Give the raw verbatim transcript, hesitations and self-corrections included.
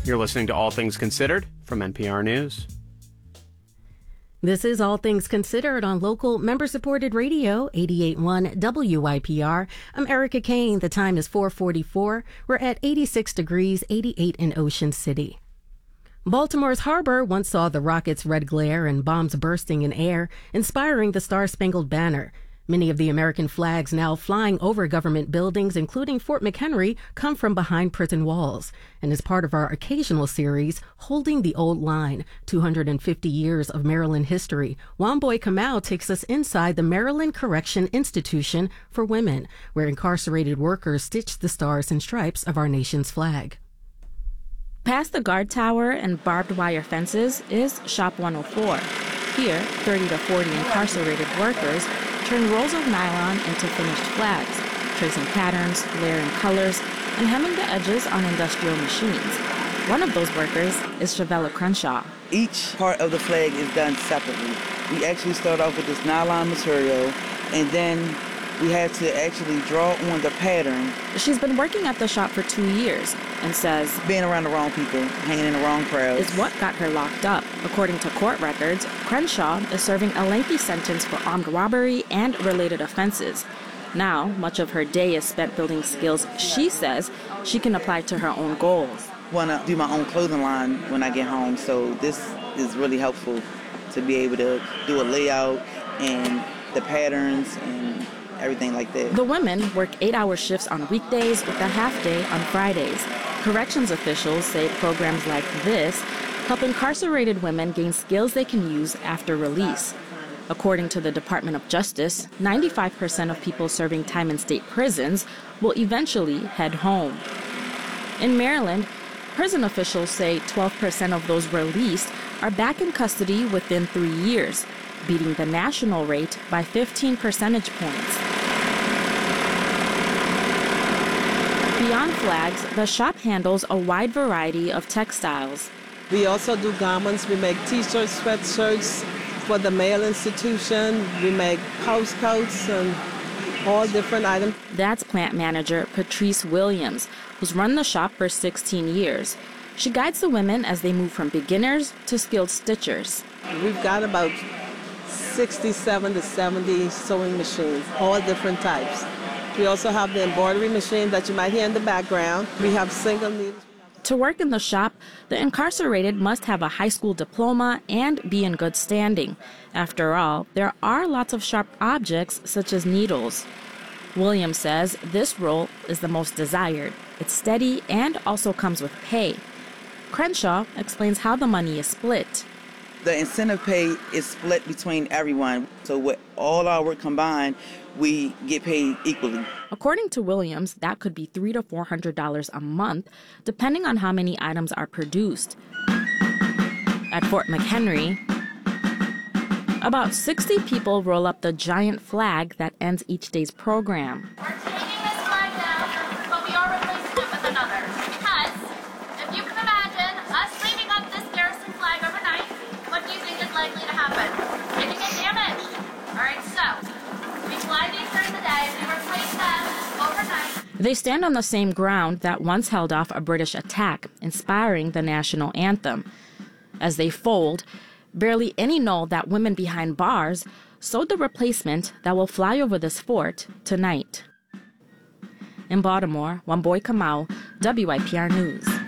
You're listening to All Things Considered from N P R News. This is All Things Considered on local member-supported radio, eighty-eight point one W Y P R. I'm Erica Kane. The time is four forty-four. We're at eighty-six degrees, eighty-eight in Ocean City. Baltimore's harbor once saw the rockets' red glare and bombs bursting in air, inspiring the Star-Spangled Banner. Many of the American flags now flying over government buildings, including Fort McHenry, come from behind prison walls. And as part of our occasional series, Holding the Old Line, two hundred fifty years of Maryland history, Wamboy Kamau takes us inside the Maryland Correction Institution for Women, where incarcerated workers stitch the stars and stripes of our nation's flag. Past the guard tower and barbed wire fences is Shop one oh four. Here, thirty to forty incarcerated workers turn rolls of nylon into finished flags, tracing patterns, layering colors, and hemming the edges on industrial machines. One of those workers is Shavella Crenshaw. Each part of the flag is done separately. We actually start off with this nylon material, and then we had to actually draw on the pattern. She's been working at the shop for two years and says being around the wrong people, hanging in the wrong crowds, is what got her locked up. According to court records, Crenshaw is serving a lengthy sentence for armed robbery and related offenses. Now, much of her day is spent building skills she says she can apply to her own goals. I want to do my own clothing line when I get home, so this is really helpful to be able to do a layout and the patterns and everything like that. The women work eight-hour shifts on weekdays with a half day on Fridays. Corrections officials say programs like this help incarcerated women gain skills they can use after release. According to the Department of Justice, ninety-five percent of people serving time in state prisons will eventually head home. In Maryland, prison officials say twelve percent of those released are back in custody within three years, beating the national rate by fifteen percentage points. Beyond flags, the shop handles a wide variety of textiles. We also do garments. We make t-shirts, sweatshirts for the mail institution. We make postcoats and all different items. That's plant manager Patrice Williams, who's run the shop for sixteen years. She guides the women as they move from beginners to skilled stitchers. We've got about sixty-seven to seventy sewing machines, all different types. We also have the embroidery machine that you might hear in the background. We have single needles. To work in the shop, the incarcerated must have a high school diploma and be in good standing. After all, there are lots of sharp objects such as needles. Williams says this role is the most desired. It's steady and also comes with pay. Crenshaw explains how the money is split. The incentive pay is split between everyone. So with all our work combined, we get paid equally. According to Williams, that could be three to four hundred dollars a month, depending on how many items are produced. At Fort McHenry, about sixty people roll up the giant flag that ends each day's program. We're taking this flag down, but we are replacing it with another. Because if you can imagine us leaving up this garrison flag overnight, what do you think is likely to happen? It can get damaged. All right, so we fly these during the day, we replace them overnight. They stand on the same ground that once held off a British attack, inspiring the national anthem. As they fold, barely any know that women behind bars sewed the replacement that will fly over this fort tonight. In Baltimore, Wamboy Kamau, W I P R News.